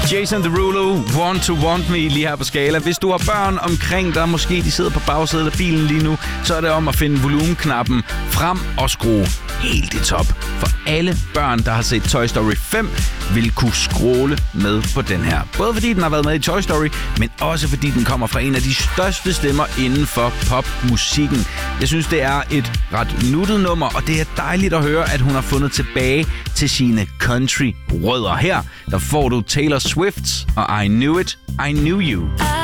Jason Derulo, Want to Want Me lige her på Skala. Hvis du har børn omkring dig, måske de sidder på bagsædet af bilen lige nu, så er det om at finde volumenknappen frem og skrue helt i top. For alle børn, der har set Toy Story 5, vil kunne scrolle med på den her. Både fordi den har været med i Toy Story, men også fordi den kommer fra en af de største stemmer inden for popmusikken. Jeg synes, det er et ret nuttet nummer, og det er dejligt at høre, at hun har fundet tilbage til sine country-rødder. Her, der får du Taylor Swift og I Knew It, I Knew You.